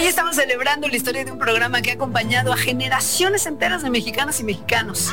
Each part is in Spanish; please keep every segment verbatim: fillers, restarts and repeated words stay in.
Hoy estamos celebrando la historia de un programa que ha acompañado a generaciones enteras de mexicanas y mexicanos.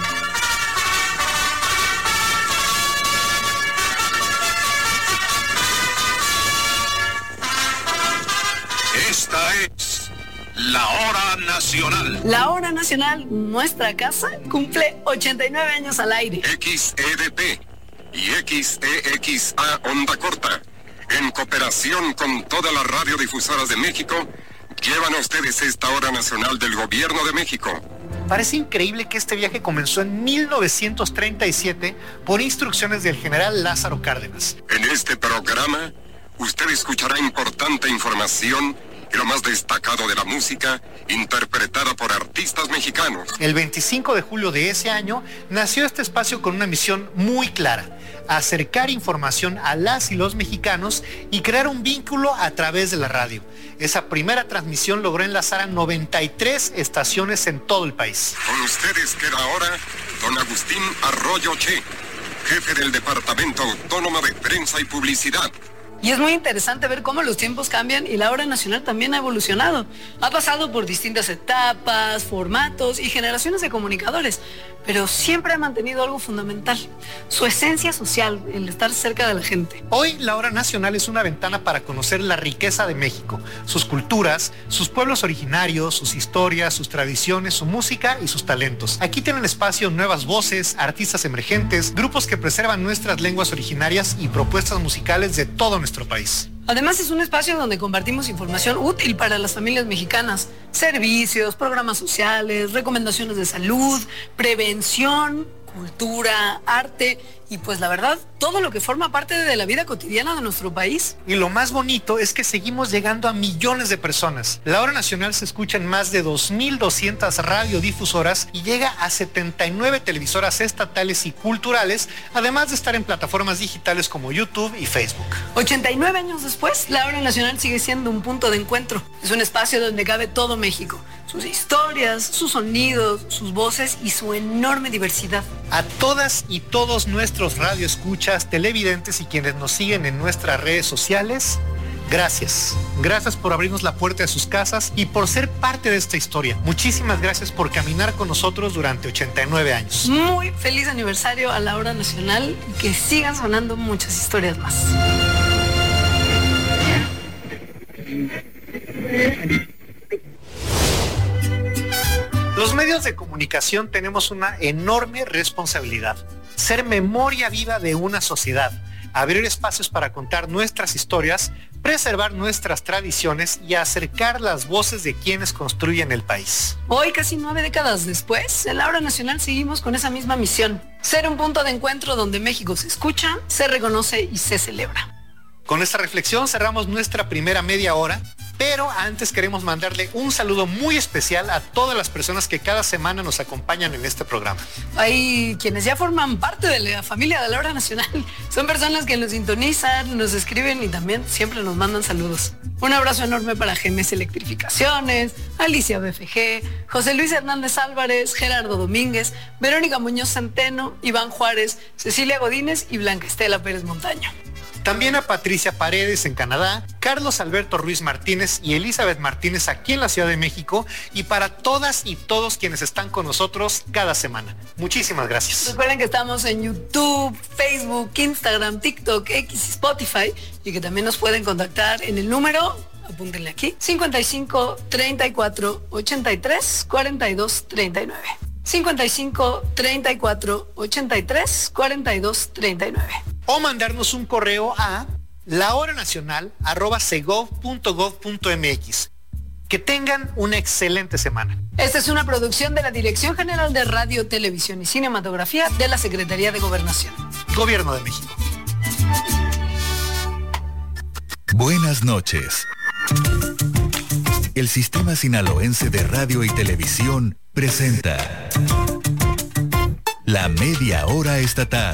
Esta es la Hora Nacional. La Hora Nacional, nuestra casa, cumple ochenta y nueve años al aire. X E D P y X E X A Onda Corta, en cooperación con todas las radiodifusoras de México, llevan a ustedes esta Hora Nacional del Gobierno de México. Parece increíble que este viaje comenzó en mil novecientos treinta y siete por instrucciones del general Lázaro Cárdenas. En este programa, usted escuchará importante información y lo más destacado de la música interpretada por artistas mexicanos. El veinticinco de julio de ese año nació este espacio con una misión muy clara: acercar información a las y los mexicanos y crear un vínculo a través de la radio. Esa primera transmisión logró enlazar a noventa y tres estaciones en todo el país. Con ustedes queda ahora don Agustín Arroyo Che, jefe del Departamento Autónomo de Prensa y Publicidad. Y es muy interesante ver cómo los tiempos cambian y la Hora Nacional también ha evolucionado. Ha pasado por distintas etapas, formatos y generaciones de comunicadores, pero siempre ha mantenido algo fundamental: su esencia social, el estar cerca de la gente. Hoy la Hora Nacional es una ventana para conocer la riqueza de México, sus culturas, sus pueblos originarios, sus historias, sus tradiciones, su música y sus talentos. Aquí tienen espacio nuevas voces, artistas emergentes, grupos que preservan nuestras lenguas originarias y propuestas musicales de todo nuestro nuestro país. Además, es un espacio donde compartimos información útil para las familias mexicanas: servicios, programas sociales, recomendaciones de salud, prevención, cultura, arte y, pues la verdad, todo lo que forma parte de la vida cotidiana de nuestro país. Y lo más bonito es que seguimos llegando a millones de personas. La Hora Nacional se escucha en más de dos mil doscientas radiodifusoras y llega a setenta y nueve televisoras estatales y culturales, además de estar en plataformas digitales como YouTube y Facebook. ochenta y nueve años después, la Hora Nacional sigue siendo un punto de encuentro. Es un espacio donde cabe todo México: sus historias, sus sonidos, sus voces y su enorme diversidad. A todas y todos nuestros radioescuchas, televidentes y quienes nos siguen en nuestras redes sociales, gracias. Gracias por abrirnos la puerta de sus casas y por ser parte de esta historia. Muchísimas gracias por caminar con nosotros durante ochenta y nueve años. Muy feliz aniversario a la Hora Nacional y que sigan sonando muchas historias más. Los medios de comunicación tenemos una enorme responsabilidad: ser memoria viva de una sociedad, abrir espacios para contar nuestras historias, preservar nuestras tradiciones y acercar las voces de quienes construyen el país. Hoy, casi nueve décadas después, en la Hora Nacional seguimos con esa misma misión: ser un punto de encuentro donde México se escucha, se reconoce y se celebra. Con esta reflexión cerramos nuestra primera media hora, pero antes queremos mandarle un saludo muy especial a todas las personas que cada semana nos acompañan en este programa. Hay quienes ya forman parte de la familia de la Hora Nacional. Son personas que nos sintonizan, nos escriben y también siempre nos mandan saludos. Un abrazo enorme para G M S Electrificaciones, Alicia B F G, José Luis Hernández Álvarez, Gerardo Domínguez, Verónica Muñoz Centeno, Iván Juárez, Cecilia Godínez y Blanca Estela Pérez Montaño. También a Patricia Paredes en Canadá, Carlos Alberto Ruiz Martínez y Elizabeth Martínez aquí en la Ciudad de México, y para todas y todos quienes están con nosotros cada semana. Muchísimas gracias. Recuerden que estamos en YouTube, Facebook, Instagram, TikTok, X y Spotify, y que también nos pueden contactar en el número, apúntenle aquí, cincuenta y cinco, treinta y cuatro, ochenta y tres, cuarenta y dos, treinta y nueve. cincuenta y cinco, treinta y cuatro, ochenta y tres, cuarenta y dos, treinta y nueve. O mandarnos un correo a lahoranacional arroba segov punto gov punto mx. Que tengan una excelente semana. Esta es una producción de la Dirección General de Radio, Televisión y Cinematografía de la Secretaría de Gobernación. Gobierno de México. Buenas noches. El Sistema Sinaloense de Radio y Televisión presenta La Media Hora Estatal.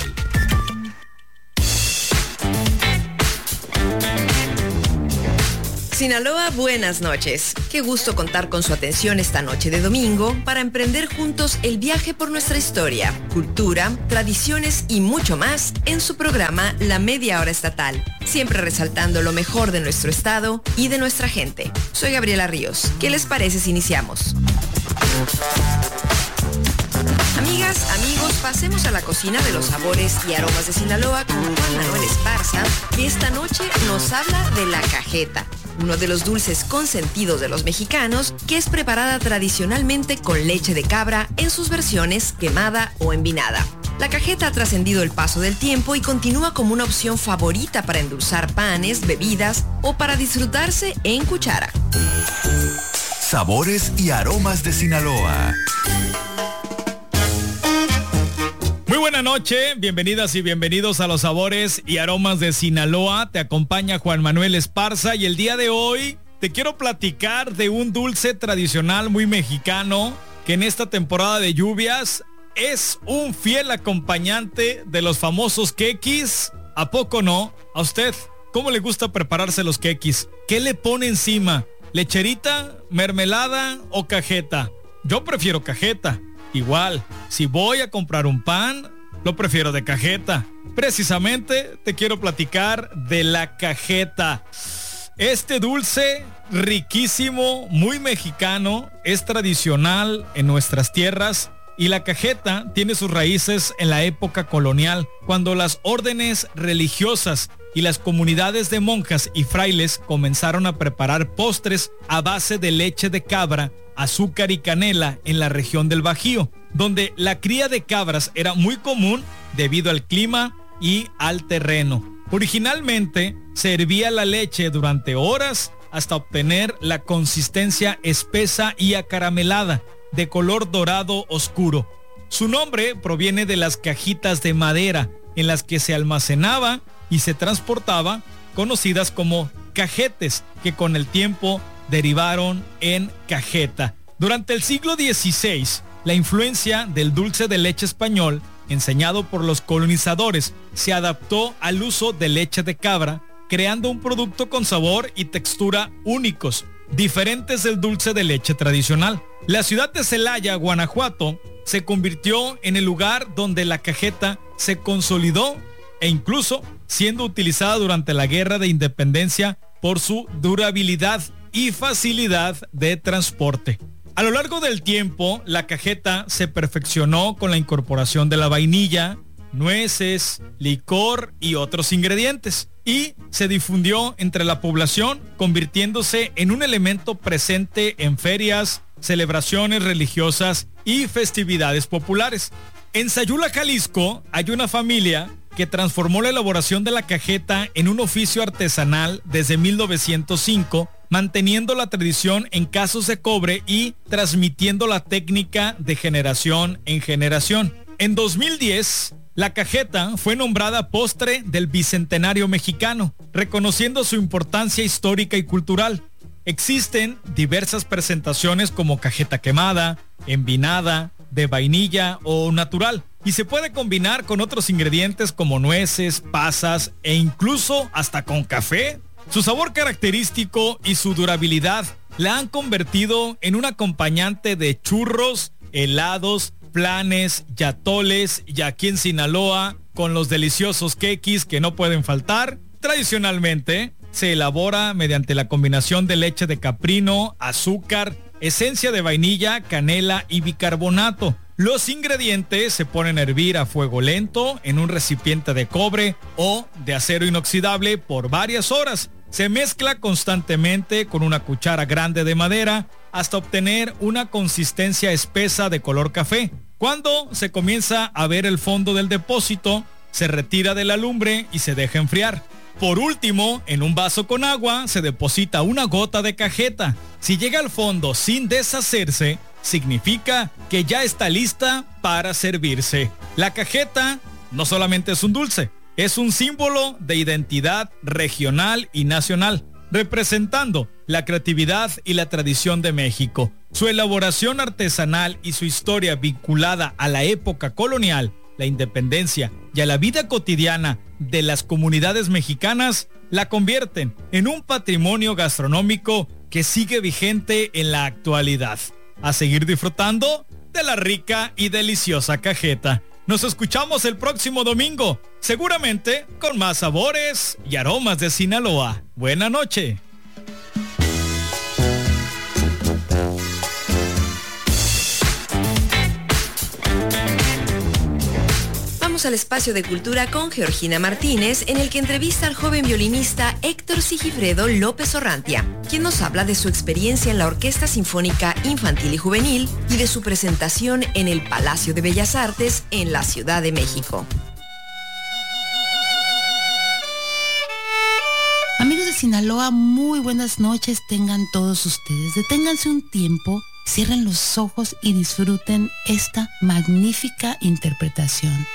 Sinaloa, buenas noches. Qué gusto contar con su atención esta noche de domingo para emprender juntos el viaje por nuestra historia, cultura, tradiciones y mucho más en su programa La Media Hora Estatal, siempre resaltando lo mejor de nuestro estado y de nuestra gente. Soy Gabriela Ríos. ¿Qué les parece si iniciamos? Amigas, amigos, pasemos a la cocina de los sabores y aromas de Sinaloa con Juan Manuel Esparza, que esta noche nos habla de la cajeta, uno de los dulces consentidos de los mexicanos, que es preparada tradicionalmente con leche de cabra en sus versiones quemada o envinada. La cajeta ha trascendido el paso del tiempo y continúa como una opción favorita para endulzar panes, bebidas o para disfrutarse en cuchara. Sabores y aromas de Sinaloa. Muy buena noche, bienvenidas y bienvenidos a los sabores y aromas de Sinaloa. Te acompaña Juan Manuel Esparza y el día de hoy te quiero platicar de un dulce tradicional muy mexicano que en esta temporada de lluvias es un fiel acompañante de los famosos quequis. ¿A poco no? ¿A usted cómo le gusta prepararse los quequis? ¿Qué le pone encima? ¿Lecherita, mermelada o cajeta? Yo prefiero cajeta. Igual, si voy a comprar un pan, lo prefiero de cajeta. Precisamente te quiero platicar de la cajeta. Este dulce riquísimo, muy mexicano, es tradicional en nuestras tierras y la cajeta tiene sus raíces en la época colonial, cuando las órdenes religiosas y las comunidades de monjas y frailes comenzaron a preparar postres a base de leche de cabra, azúcar y canela en la región del Bajío, donde la cría de cabras era muy común debido al clima y al terreno. Originalmente se hervía la leche durante horas hasta obtener la consistencia espesa y acaramelada, de color dorado oscuro. Su nombre proviene de las cajitas de madera en las que se almacenaba y se transportaba, conocidas como cajetes, que con el tiempo derivaron en cajeta. Durante el siglo dieciséis, la influencia del dulce de leche español, enseñado por los colonizadores, se adaptó al uso de leche de cabra, creando un producto con sabor y textura únicos, diferentes del dulce de leche tradicional. La ciudad de Celaya, Guanajuato, se convirtió en el lugar donde la cajeta se consolidó e incluso siendo utilizada durante la Guerra de Independencia por su durabilidad y facilidad de transporte. A lo largo del tiempo, la cajeta se perfeccionó con la incorporación de la vainilla, nueces, licor y otros ingredientes, y se difundió entre la población, convirtiéndose en un elemento presente en ferias, celebraciones religiosas y festividades populares. En Sayula, Jalisco, hay una familia que transformó la elaboración de la cajeta en un oficio artesanal desde mil novecientos cinco, manteniendo la tradición en casos de cobre y transmitiendo la técnica de generación en generación. En dos mil diez, la cajeta fue nombrada postre del Bicentenario mexicano, reconociendo su importancia histórica y cultural. Existen diversas presentaciones como cajeta quemada, envinada, de vainilla o natural, y se puede combinar con otros ingredientes como nueces, pasas e incluso hasta con café. Su sabor característico y su durabilidad la han convertido en un acompañante de churros, helados, planes, yatoles y aquí en Sinaloa con los deliciosos quequis que no pueden faltar. Tradicionalmente se elabora mediante la combinación de leche de caprino, azúcar, esencia de vainilla, canela y bicarbonato. Los ingredientes se ponen a hervir a fuego lento en un recipiente de cobre o de acero inoxidable por varias horas. Se mezcla constantemente con una cuchara grande de madera hasta obtener una consistencia espesa de color café. Cuando se comienza a ver el fondo del depósito, se retira de la lumbre y se deja enfriar. Por último, en un vaso con agua se deposita una gota de cajeta. Si llega al fondo sin deshacerse, significa que ya está lista para servirse. La cajeta no solamente es un dulce, es un símbolo de identidad regional y nacional, representando la creatividad y la tradición de México. Su elaboración artesanal y su historia vinculada a la época colonial la independencia y a la vida cotidiana de las comunidades mexicanas, la convierten en un patrimonio gastronómico que sigue vigente en la actualidad. A seguir disfrutando de la rica y deliciosa cajeta. Nos escuchamos el próximo domingo, seguramente con más sabores y aromas de Sinaloa. Buena noche. Al espacio de cultura con Georgina Martínez, en el que entrevista al joven violinista Héctor Sigifredo López Orrantia, quien nos habla de su experiencia en la Orquesta Sinfónica Infantil y Juvenil y de su presentación en el Palacio de Bellas Artes en la Ciudad de México. Amigos de Sinaloa, muy buenas noches tengan todos ustedes. Deténganse un tiempo, cierren los ojos y disfruten esta magnífica interpretación.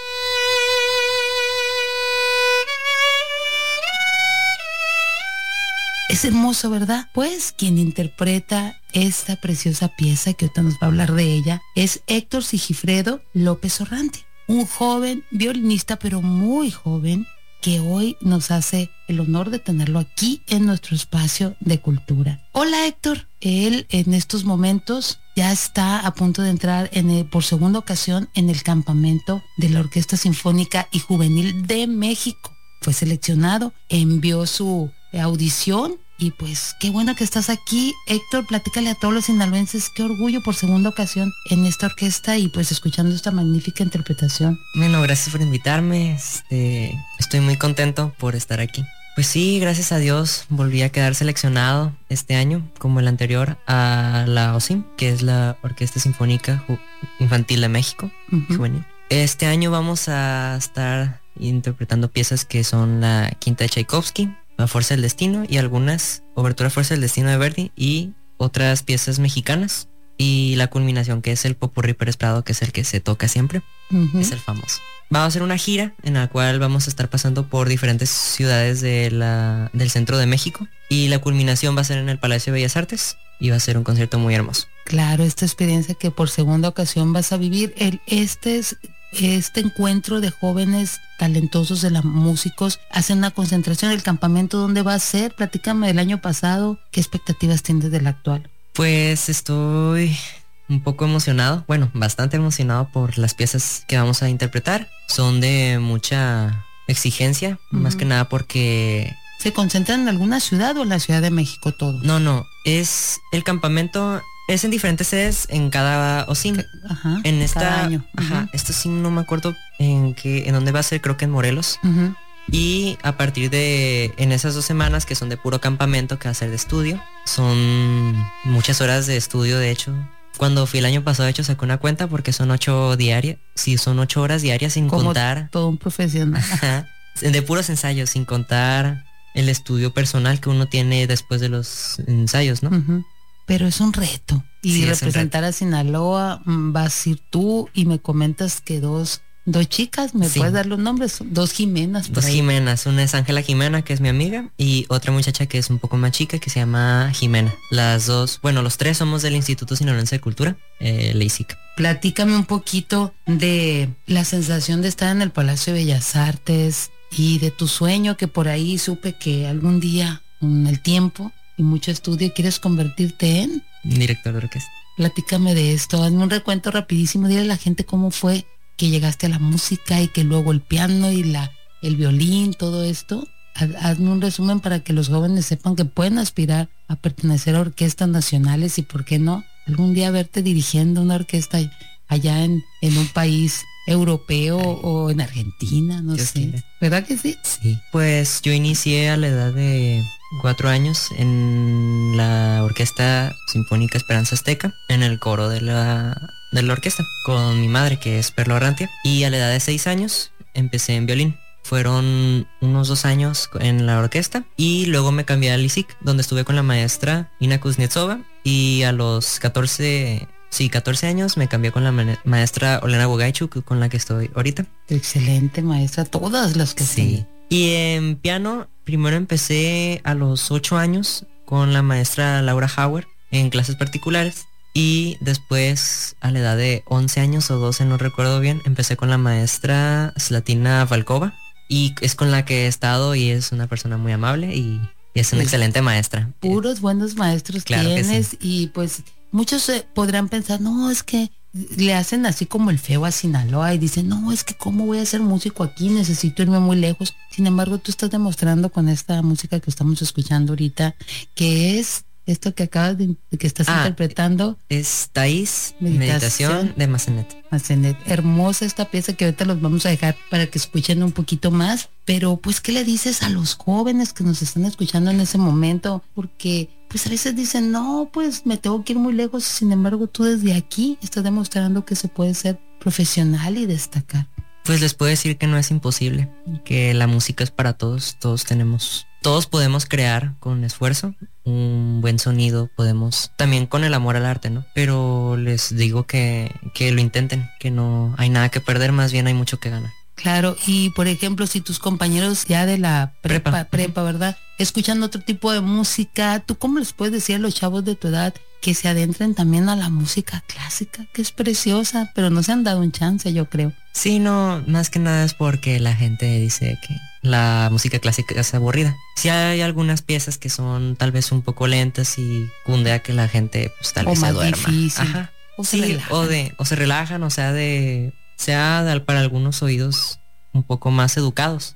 Es hermoso, ¿verdad? Pues quien interpreta esta preciosa pieza, que ahorita nos va a hablar de ella, es Héctor Sigifredo López Orrantia, un joven violinista, pero muy joven, que hoy nos hace el honor de tenerlo aquí en nuestro espacio de cultura. Hola, Héctor. Él en estos momentos ya está a punto de entrar en el, por segunda ocasión en el campamento de la Orquesta Sinfónica y Juvenil de México. Fue seleccionado, envió su audición y pues qué bueno que estás aquí. Héctor, platícale a todos los sinaloenses qué orgullo por segunda ocasión en esta orquesta y pues escuchando esta magnífica interpretación. Bueno, gracias por invitarme, este, estoy muy contento por estar aquí. Pues sí, gracias a Dios volví a quedar seleccionado este año, como el anterior, a la O S I M, que es la Orquesta Sinfónica Ju- Infantil de México, uh-huh. Juvenil. Este año vamos a estar interpretando piezas que son la Quinta de Tchaikovsky, La Fuerza del Destino y algunas Obertura Fuerza del Destino de Verdi y otras piezas mexicanas y la culminación que es el Popurrí Pérez Prado, que es el que se toca siempre, uh-huh. Es el famoso. Vamos a hacer una gira en la cual vamos a estar pasando por diferentes ciudades de la, del centro de México y la culminación va a ser en el Palacio de Bellas Artes y va a ser un concierto muy hermoso. Claro, esta experiencia que por segunda ocasión vas a vivir, el, este es... Este encuentro de jóvenes talentosos de la músicos, hacen una concentración. El campamento, ¿dónde va a ser? Platícame del año pasado, ¿qué expectativas tienes del actual? Pues estoy un poco emocionado, bueno, bastante emocionado por las piezas que vamos a interpretar. Son de mucha exigencia, uh-huh. Más que nada porque... ¿Se concentran en alguna ciudad o en la Ciudad de México todo? No, no, es el campamento... Es en diferentes sedes en cada O S I M. Ajá, en esta, cada año. Ajá, uh-huh. Esto sí no me acuerdo en qué, en dónde va a ser, creo que en Morelos. Uh-huh. Y a partir de, en esas dos semanas que son de puro campamento, que va a ser de estudio, son muchas horas de estudio, de hecho. Cuando fui el año pasado, de hecho, saqué una cuenta porque son ocho diarias. Sí, son ocho horas diarias sin Como contar. Todo un profesional. Ajá, de puros ensayos, sin contar el estudio personal que uno tiene después de los ensayos, ¿no? Uh-huh. Pero es un reto. Y sí, representar a Sinaloa, vas a ir tú y me comentas que dos, dos chicas, ¿me sí. puedes dar los nombres? Dos Jimenas. Dos ahí. Jimenas, una es Ángela Jimena, que es mi amiga, y otra muchacha que es un poco más chica, que se llama Jimena. Las dos, bueno, los tres somos del Instituto Sinaloense de Cultura, eh, el I S I C. Platícame un poquito de la sensación de estar en el Palacio de Bellas Artes y de tu sueño, que por ahí supe que algún día, con el tiempo y mucho estudio, quieres convertirte en director de orquesta. Platícame de esto, hazme un recuento rapidísimo, dile a la gente cómo fue que llegaste a la música y que luego el piano y la el violín, todo esto. Hazme un resumen para que los jóvenes sepan que pueden aspirar a pertenecer a orquestas nacionales y por qué no algún día verte dirigiendo una orquesta allá en, en un país europeo. Ay, o en Argentina, no sé. Quiere. ¿Verdad que sí? Sí. Pues yo inicié a la edad de cuatro años en la Orquesta Sinfónica Esperanza Azteca, en el coro de la, de la orquesta, con mi madre, que es Perla Orrantia. Y a la edad de seis años empecé en violín. Fueron unos dos años en la orquesta y luego me cambié al I S I C, donde estuve con la maestra Ina Kuznetsova, y a los catorce... Sí, catorce años me cambié con la ma- maestra Olena Bogaichuk, con la que estoy ahorita. Excelente maestra, todas las que sí. Son. Y en piano, primero empecé a los ocho años con la maestra Laura Hauer en clases particulares. Y después, a la edad de once años o doce, no recuerdo bien, empecé con la maestra Slatina Valkova. Y es con la que he estado y es una persona muy amable y, y es una pues, excelente maestra. Puros buenos maestros claro tienes sí. Y pues muchos eh, podrán pensar, no, es que le hacen así como el feo a Sinaloa y dicen, no, es que cómo voy a ser músico aquí, necesito irme muy lejos. Sin embargo, tú estás demostrando con esta música que estamos escuchando ahorita, que es esto que acabas de, que estás ah, interpretando. Es Thais, Meditación, Meditación de Massenet. Massenet. Hermosa esta pieza que ahorita los vamos a dejar para que escuchen un poquito más. Pero pues, ¿qué le dices a los jóvenes que nos están escuchando en ese momento? Porque pues a veces dicen, no, pues me tengo que ir muy lejos. Sin embargo, tú desde aquí estás demostrando que se puede ser profesional y destacar. Pues les puedo decir que no es imposible, que la música es para todos, todos tenemos, todos podemos crear con esfuerzo un buen sonido, podemos, también con el amor al arte, ¿no? Pero les digo que, que lo intenten, que no hay nada que perder, más bien hay mucho que ganar. Claro, y por ejemplo, si tus compañeros ya de la prepa, prepa, prepa ¿verdad? Escuchan otro tipo de música, ¿tú cómo les puedes decir a los chavos de tu edad que se adentren también a la música clásica, que es preciosa, pero no se han dado un chance, yo creo? Sí, no, más que nada es porque la gente dice que la música clásica es aburrida. Sí hay algunas piezas que son tal vez un poco lentas y cunde a que la gente pues tal o vez más se duerma. Difícil. Ajá. O sí, se relajan. o de, o se relajan, o sea de, sea de, para algunos oídos un poco más educados.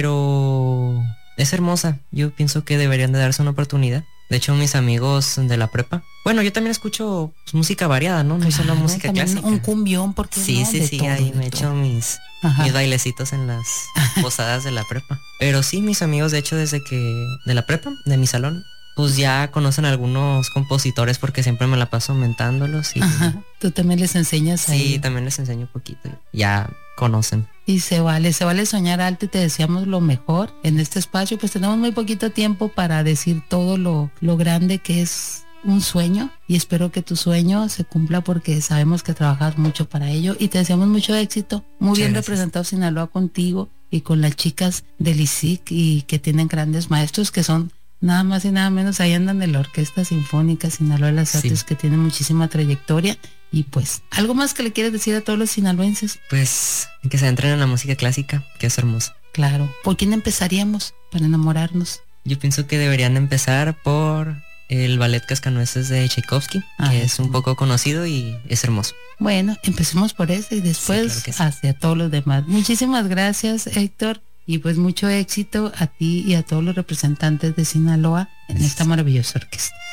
Pero es hermosa. Yo pienso que deberían de darse una oportunidad. De hecho, mis amigos de la prepa, bueno, yo también escucho pues, música variada, ¿no? No claro, solo música clásica. Un cumbión, porque sí, no? sí, de sí, todo, ahí me he todo. hecho mis, mis bailecitos en las posadas de la prepa. Pero sí, mis amigos, de hecho, desde que, de la prepa, de mi salón, pues ya conocen algunos compositores porque siempre me la paso aumentándolos. Y ajá, tú también les enseñas sí, ahí. Sí, también les enseño un poquito. Ya conocen. Y se vale, se vale soñar alto y te deseamos lo mejor en este espacio. Pues tenemos muy poquito tiempo para decir todo lo, lo grande que es un sueño y espero que tu sueño se cumpla porque sabemos que trabajas mucho para ello y te deseamos mucho éxito. Muy Muchas bien gracias. Representado Sinaloa contigo y con las chicas del I S I C y que tienen grandes maestros que son nada más y nada menos, ahí andan de la Orquesta Sinfónica Sinaloa de las Artes sí. que tiene muchísima trayectoria. Y pues, ¿algo más que le quieres decir a todos los sinaloenses? Pues, que se entren en la música clásica, que es hermosa. Claro. ¿Por quién empezaríamos para enamorarnos? Yo pienso que deberían empezar por el ballet Cascanueces de Tchaikovsky, ah, que es un poco conocido y es hermoso. Bueno, empecemos por ese y después sí, claro sí. hacia todos los demás. Muchísimas gracias, Héctor. Y pues mucho éxito a ti y a todos los representantes de Sinaloa en esta maravillosa orquesta.